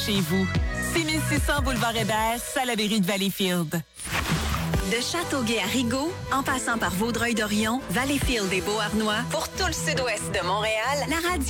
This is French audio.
chez vous. 6600 boulevard Hébert, Salaberry de Valleyfield. De Châteauguay à Rigaud, en passant par Vaudreuil-Dorion, Valleyfield et Beauharnois, pour tout le sud-ouest de Montréal, la radio